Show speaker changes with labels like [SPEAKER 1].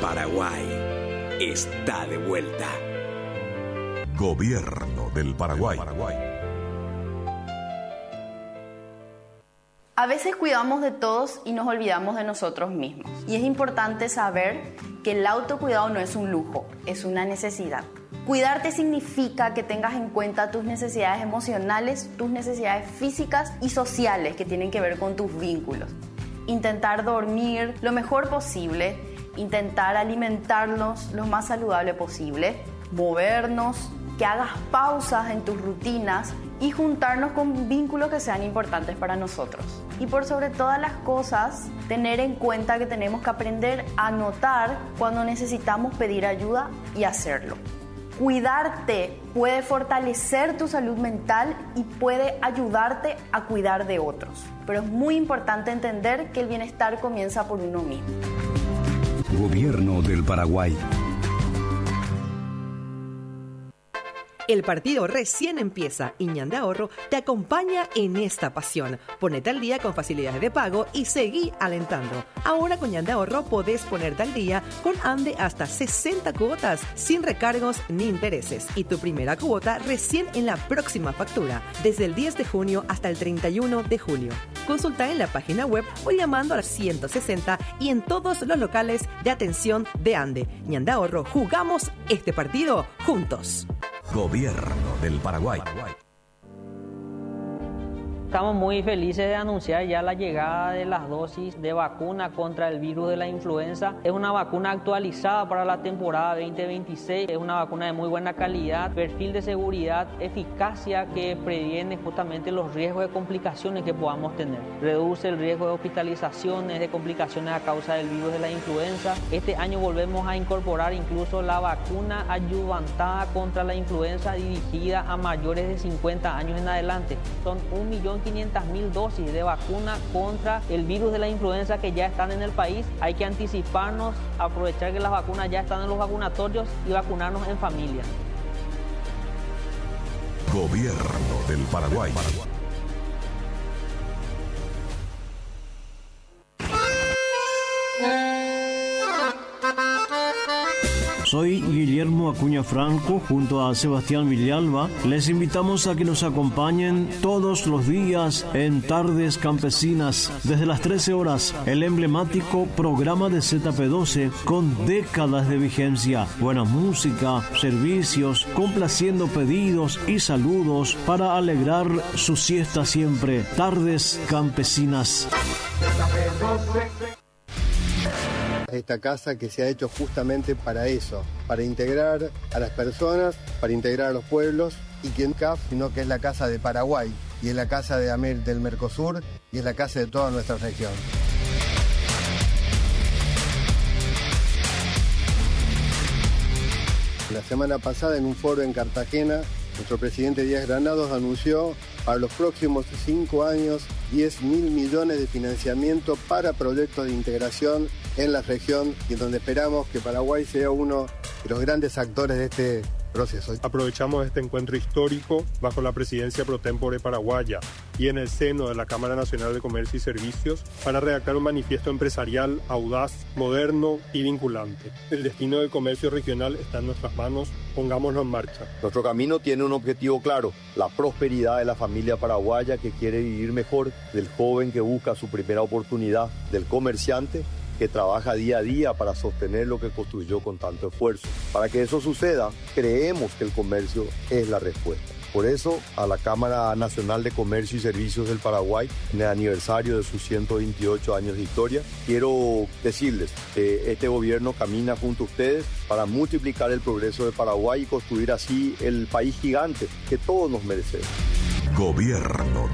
[SPEAKER 1] Paraguay está de vuelta.
[SPEAKER 2] Gobierno del Paraguay.
[SPEAKER 3] A veces cuidamos de todos y nos olvidamos de nosotros mismos. Y es importante saber que el autocuidado no es un lujo, es una necesidad. Cuidarte significa que tengas en cuenta tus necesidades emocionales, tus necesidades físicas y sociales que tienen que ver con tus vínculos. Intentar dormir lo mejor posible, intentar alimentarnos lo más saludable posible, movernos, que hagas pausas en tus rutinas y juntarnos con vínculos que sean importantes para nosotros. Y por sobre todas las cosas, tener en cuenta que tenemos que aprender a notar cuando necesitamos pedir ayuda y hacerlo. Cuidarte puede fortalecer tu salud mental y puede ayudarte a cuidar de otros. Pero es muy importante entender que el bienestar comienza por uno mismo.
[SPEAKER 1] Gobierno del Paraguay.
[SPEAKER 4] El partido recién empieza y Ñande Ahorro te acompaña en esta pasión. Ponete al día con facilidades de pago y seguí alentando. Ahora con Ñande Ahorro podés ponerte al día con Ande hasta 60 cuotas sin recargos ni intereses. Y tu primera cuota recién en la próxima factura, desde el 10 de junio hasta el 31 de julio. Consulta en la página web o llamando al 160 y en todos los locales de atención de Ande. Ñande Ahorro, jugamos este partido juntos.
[SPEAKER 2] Gobierno del Paraguay.
[SPEAKER 5] Estamos muy felices de anunciar ya la llegada de las dosis de vacuna contra el virus de la influenza. Es una vacuna actualizada para la temporada 2026. Es una vacuna de muy buena calidad, perfil de seguridad, eficacia que previene justamente los riesgos de complicaciones que podamos tener. Reduce el riesgo de hospitalizaciones, de complicaciones a causa del virus de la influenza. Este año volvemos a incorporar incluso la vacuna adyuvantada contra la influenza dirigida a mayores de 50 años en adelante. Son 1.500.000 dosis de vacuna contra el virus de la influenza que ya están en el país. Hay que anticiparnos, aprovechar que las vacunas ya están en los vacunatorios y vacunarnos en familia.
[SPEAKER 2] Gobierno del Paraguay.
[SPEAKER 6] Soy Guillermo Acuña Franco, junto a Sebastián Villalba. Les invitamos a que nos acompañen todos los días en Tardes Campesinas, desde las 13 horas, el emblemático programa de ZP12 con décadas de vigencia. Buena música, servicios, complaciendo pedidos y saludos para alegrar su siesta siempre. Tardes Campesinas.
[SPEAKER 7] Esta casa que se ha hecho justamente para eso, para integrar a las personas, para integrar a los pueblos, y que en CAF, sino que es la casa de Paraguay, y es la casa del Mercosur, y es la casa de toda nuestra región. La semana pasada, en un foro en Cartagena, nuestro presidente Díaz Granados anunció para los próximos 5 años 10.000 millones de financiamiento para proyectos de integración en la región, y donde esperamos que Paraguay sea uno de los grandes actores de este proceso.
[SPEAKER 8] Aprovechamos este encuentro histórico bajo la presidencia pro tempore paraguaya y en el seno de la Cámara Nacional de Comercio y Servicios para redactar un manifiesto empresarial audaz, moderno y vinculante. El destino del comercio regional está en nuestras manos, pongámoslo en marcha.
[SPEAKER 9] Nuestro camino tiene un objetivo claro, la prosperidad de la familia paraguaya que quiere vivir mejor, del joven que busca su primera oportunidad, del comerciante que trabaja día a día para sostener lo que construyó con tanto esfuerzo. Para que eso suceda, creemos que el comercio es la respuesta. Por eso, a la Cámara Nacional de Comercio y Servicios del Paraguay, en el aniversario de sus 128 años de historia, quiero decirles que este gobierno camina junto a ustedes para multiplicar el progreso de Paraguay y construir así el país gigante que todos nos merecemos.
[SPEAKER 2] Gobierno